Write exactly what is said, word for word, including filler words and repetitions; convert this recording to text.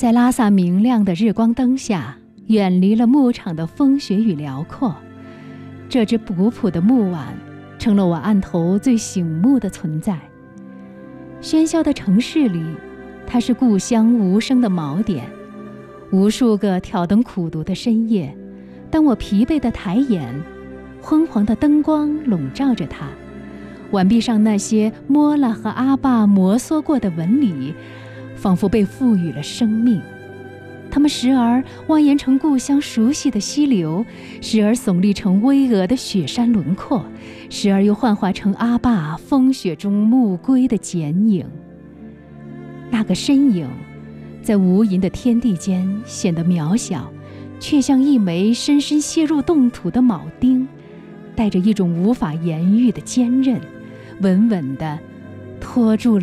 在拉萨明亮的日光灯下，远离了牧场的风雪与辽阔，这只古朴的木碗成了我案头最醒目的存在。喧嚣的城市里，它是故乡无声的锚点。无数个挑灯苦读的深夜，当我疲惫地抬眼，昏黄的灯光笼罩着它，碗壁上那些摩拉和阿爸摩挲过的纹理仿佛被赋予了生命。它们时而蜿蜒成故乡熟悉的溪流，时而耸立成巍峨的雪山轮廓，时而又幻化成阿爸风雪中暮归的剪影。那个身影在无垠的天地间显得渺小，却像一枚深深楔入冻土的铆钉，带着一种无法言喻的坚韧，稳稳地拖住了